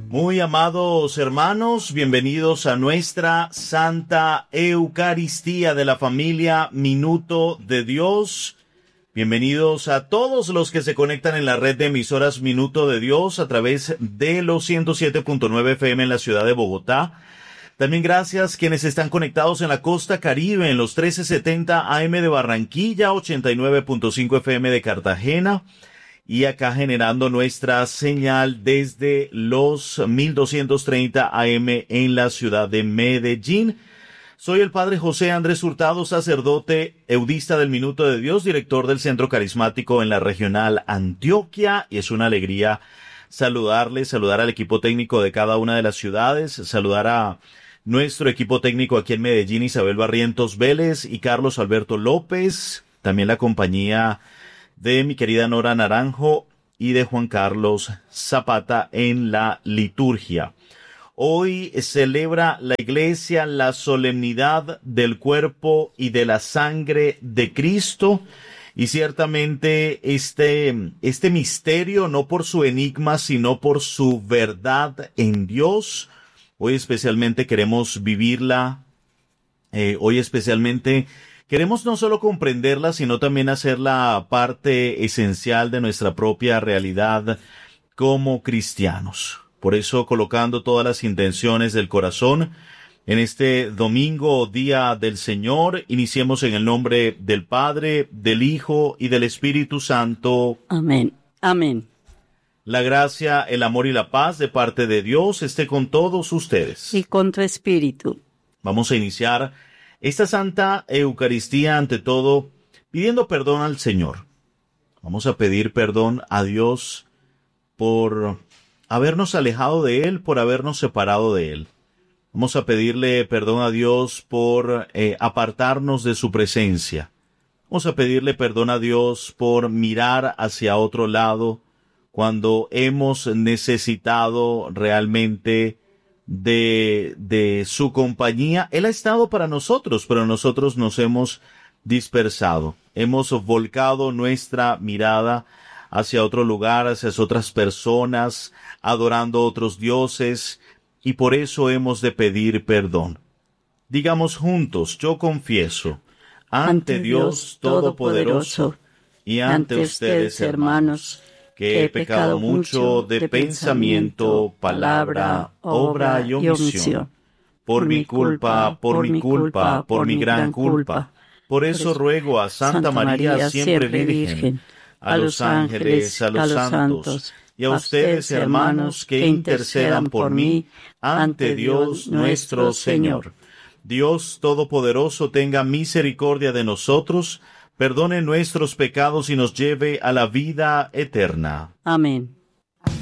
Muy amados hermanos, bienvenidos a nuestra Santa Eucaristía de la familia Minuto de Dios. Bienvenidos a todos los que se conectan en la red de emisoras Minuto de Dios a través de los 107.9 FM en la ciudad de Bogotá. También gracias quienes están conectados en la costa Caribe, en los 1370 AM de Barranquilla, 89.5 FM de Cartagena. Y acá generando nuestra señal desde los 1230 AM en la ciudad de Medellín. Soy el Padre José Andrés Hurtado, sacerdote eudista del Minuto de Dios, director del Centro Carismático en la Regional Antioquia. Y es una alegría saludar al equipo técnico de cada una de las ciudades, saludar a nuestro equipo técnico aquí en Medellín, Isabel Barrientos Vélez y Carlos Alberto López. También la compañía de mi querida Nora Naranjo y de Juan Carlos Zapata en la liturgia. Hoy celebra la Iglesia la solemnidad del cuerpo y de la sangre de Cristo, y ciertamente este misterio, no por su enigma, sino por su verdad en Dios, hoy especialmente queremos vivirla, queremos no solo comprenderla, sino también hacerla parte esencial de nuestra propia realidad como cristianos. Por eso, colocando todas las intenciones del corazón, en este domingo, Día del Señor, iniciemos en el nombre del Padre, del Hijo y del Espíritu Santo. Amén. Amén. La gracia, el amor y la paz de parte de Dios esté con todos ustedes. Y con tu espíritu. Vamos a iniciar esta Santa Eucaristía, ante todo, pidiendo perdón al Señor. Vamos a pedir perdón a Dios por habernos alejado de Él, por habernos separado de Él. Vamos a pedirle perdón a Dios por apartarnos de su presencia. Vamos a pedirle perdón a Dios por mirar hacia otro lado cuando hemos necesitado realmente de su compañía. Él ha estado para nosotros, pero nosotros nos hemos dispersado. Hemos volcado nuestra mirada hacia otro lugar, hacia otras personas, adorando otros dioses, y por eso hemos de pedir perdón. Digamos juntos: yo confieso ante Dios Todopoderoso y ante ustedes, hermanos, que he pecado mucho de pensamiento, palabra, obra y omisión. Por mi culpa, por mi gran culpa. Por eso ruego a Santa María, siempre Virgen, a los ángeles, a los santos, y a ustedes, hermanos, que intercedan por mí ante Dios nuestro Señor. Dios Todopoderoso tenga misericordia de nosotros, perdone nuestros pecados y nos lleve a la vida eterna. Amén.